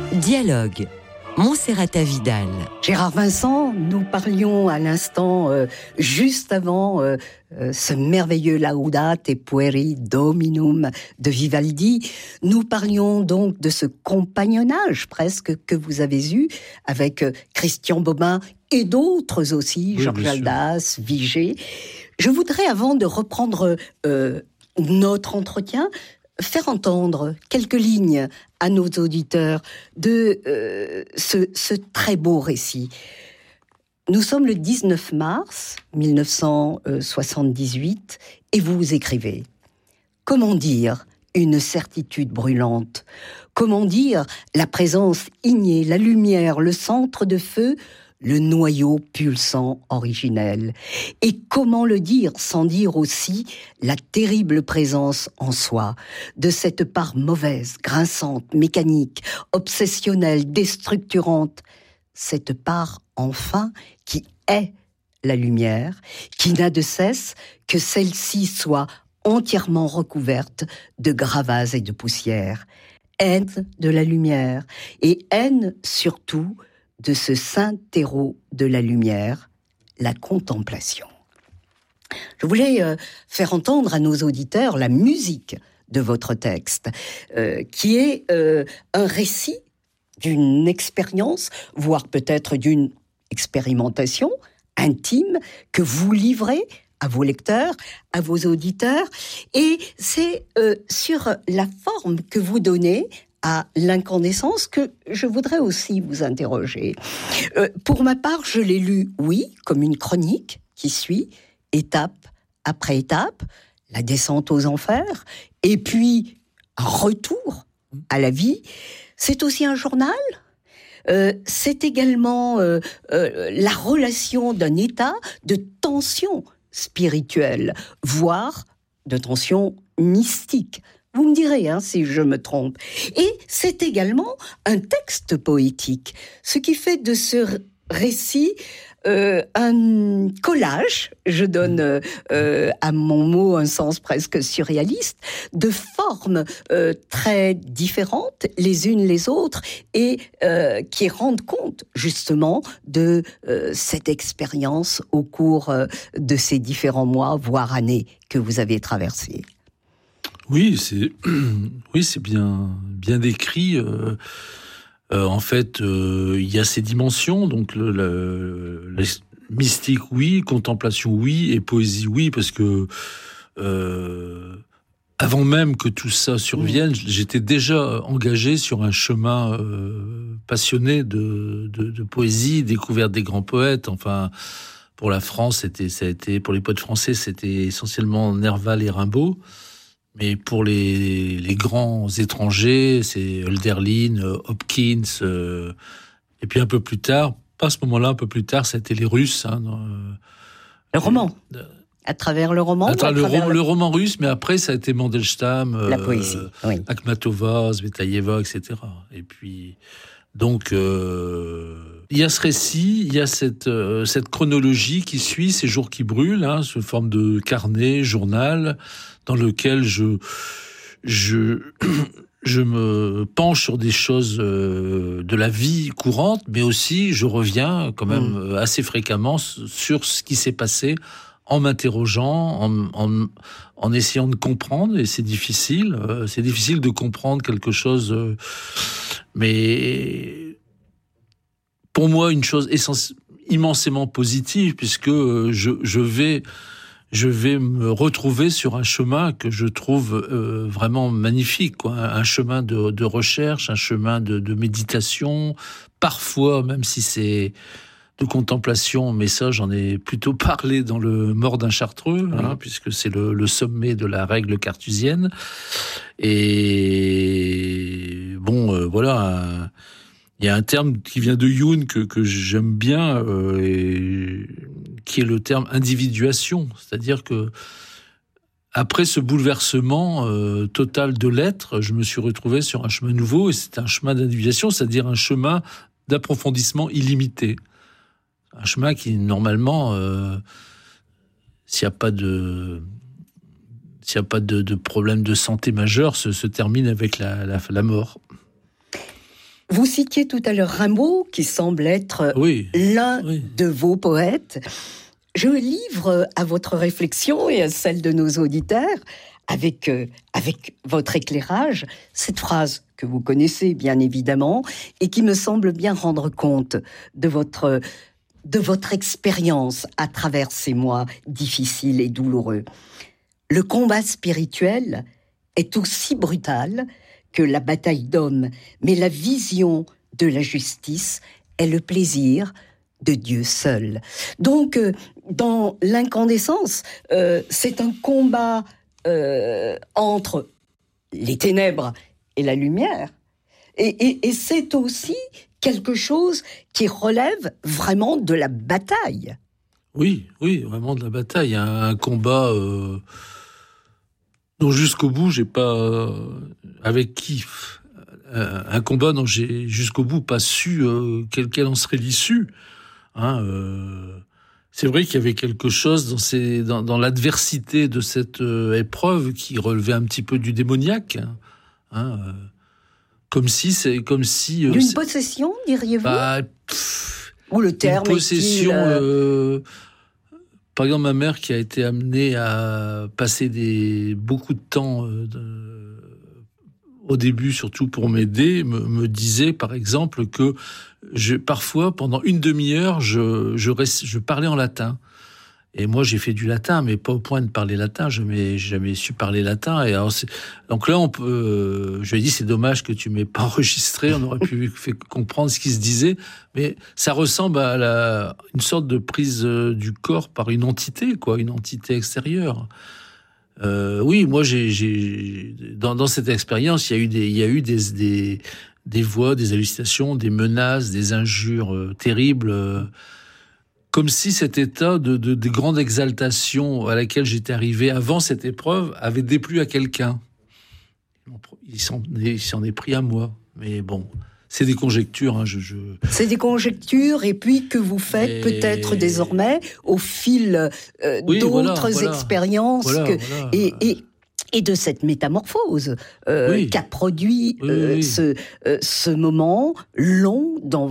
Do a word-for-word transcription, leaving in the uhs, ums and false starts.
Dialogue. Monserrata Vidal. Gérard Vincent, nous parlions à l'instant, euh, juste avant euh, euh, ce merveilleux Laudate pueri Dominum de Vivaldi, nous parlions donc de ce compagnonnage presque que vous avez eu avec euh, Christian Bobin et d'autres aussi, oui, Georges Haldas, Vigée. Je voudrais, avant de reprendre euh, notre entretien, faire entendre quelques lignes à nos auditeurs de euh, ce, ce très beau récit. Nous sommes le dix-neuf mars mille neuf cent soixante-dix-huit et vous écrivez « Comment dire une certitude brûlante ? Comment dire la présence ignée, la lumière, le centre de feu ? Le noyau pulsant originel. Et comment le dire sans dire aussi la terrible présence en soi de cette part mauvaise, grinçante, mécanique, obsessionnelle, déstructurante, cette part enfin qui est la lumière, qui n'a de cesse que celle-ci soit entièrement recouverte de gravats et de poussière. Haine de la lumière et haine surtout de ce saint terreau de la lumière, la contemplation. Je voulais euh, faire entendre à nos auditeurs la musique de votre texte, euh, qui est euh, un récit d'une expérience, voire peut-être d'une expérimentation intime que vous livrez à vos lecteurs, à vos auditeurs, et c'est euh, sur la forme que vous donnez à l'incandescence que je voudrais aussi vous interroger. Euh, pour ma part, je l'ai lu, oui, comme une chronique qui suit, étape après étape, la descente aux enfers, et puis un retour à la vie. C'est aussi un journal. Euh, c'est également euh, euh, la relation d'un état de tension spirituelle, voire de tension mystique. Vous me direz hein, si je me trompe. Et c'est également un texte poétique, ce qui fait de ce récit euh, un collage, je donne euh, à mon mot un sens presque surréaliste, de formes euh, très différentes les unes les autres et euh, qui rendent compte justement de euh, cette expérience au cours euh, de ces différents mois, voire années que vous avez traversées. Oui, c'est oui, c'est bien bien décrit. Euh, euh, en fait, euh, il y a ces dimensions. Donc, le, le, le mystique, oui, contemplation, oui, et poésie, oui, parce que euh, avant même que tout ça survienne, j'étais déjà engagé sur un chemin euh, passionné de, de, de poésie, découverte des grands poètes. Enfin, pour la France, c'était ça a été pour les poètes français, c'était essentiellement Nerval et Rimbaud. Mais pour les, les grands étrangers, c'est Hölderlin, Hopkins, euh, et puis un peu plus tard, pas à ce moment-là, un peu plus tard, c'était les Russes. Hein, euh, le roman euh, À travers le roman à, tra- à le, travers ro- le... le roman russe, mais après, ça a été Mandelstam, euh, la poésie, oui. Akhmatova, Zvetaeva, et cetera. Et puis, donc, euh, il y a ce récit, il y a cette, euh, cette chronologie qui suit ces jours qui brûlent, hein, sous forme de carnet, journal, dans lequel je, je, je me penche sur des choses euh, de la vie courante, mais aussi je reviens quand même mmh. assez fréquemment sur ce qui s'est passé en m'interrogeant, en, en, en essayant de comprendre, et c'est difficile, euh, c'est difficile de comprendre quelque chose, euh, mais pour moi une chose essence, immensément positive, puisque je, je vais... je vais me retrouver sur un chemin que je trouve euh, vraiment magnifique, quoi. Un chemin de, de recherche, un chemin de, de méditation, parfois, même si c'est de contemplation, mais ça, j'en ai plutôt parlé dans le Mort d'un Chartreux, oui. hein, puisque c'est le, le sommet de la règle cartésienne. Et bon, euh, voilà... Il y a un terme qui vient de Jung que, que j'aime bien, euh, et qui est le terme individuation. C'est-à-dire que après ce bouleversement euh, total de l'être, je me suis retrouvé sur un chemin nouveau, et c'est un chemin d'individuation, c'est-à-dire un chemin d'approfondissement illimité. Un chemin qui, normalement, euh, s'il n'y a pas de... s'il n'y a pas de, de problème de santé majeur, se, se termine avec la, la, la mort. Vous citiez tout à l'heure Rimbaud, qui semble être oui, l'un oui. de vos poètes. Je livre à votre réflexion et à celle de nos auditeurs, avec, euh, avec votre éclairage, cette phrase que vous connaissez bien évidemment, et qui me semble bien rendre compte de votre, de votre expérience à travers ces mois difficiles et douloureux. Le combat spirituel est aussi brutal que la bataille d'hommes, mais la vision de la justice est le plaisir de Dieu seul. Donc, euh, dans l'incandescence, euh, c'est un combat euh, entre les ténèbres et la lumière. Et, et, et c'est aussi quelque chose qui relève vraiment de la bataille. Oui, oui, vraiment de la bataille. Un, un combat euh, dont jusqu'au bout, j'ai pas... Euh, avec qui euh, Un combat dont j'ai jusqu'au bout pas su euh, quelle, quelle en serait l'issue. Hein, euh, c'est vrai qu'il y avait quelque chose dans, ces, dans, dans l'adversité de cette euh, épreuve qui relevait un petit peu du démoniaque. Hein, euh, comme si c'est comme si euh, D'une c'est, possession, diriez-vous bah, pff, ou le terme une possession. est-il, euh... Euh, par exemple, ma mère qui a été amenée à passer des beaucoup de temps euh, de, au début, surtout pour m'aider, me, me disait par exemple que je, parfois, pendant une demi-heure, je, je, reste, je parlais en latin. Et moi, j'ai fait du latin, mais pas au point de parler latin. Je n'ai jamais su parler latin. Et alors, donc là, on peut, euh, je lui ai dit, c'est dommage que tu m'aies pas enregistré. On aurait pu faire comprendre ce qui se disait. Mais ça ressemble à la, une sorte de prise du corps par une entité, quoi, une entité extérieure. Euh, oui, moi, j'ai, j'ai dans, dans cette expérience, il y a eu des, il y a eu des, des, des voix, des hallucinations, des menaces, des injures euh, terribles. Euh, Comme si cet état de, de, de grande exaltation à laquelle j'étais arrivé avant cette épreuve avait déplu à quelqu'un. Il s'en, il s'en est pris à moi. Mais bon, c'est des conjectures. Hein, je, je... C'est des conjectures, et puis que vous faites et... peut-être désormais au fil euh, oui, d'autres voilà, voilà, expériences voilà, que, voilà. Et, et, et de cette métamorphose euh, oui. qu'a produit oui, euh, oui. Ce, euh, ce moment long dans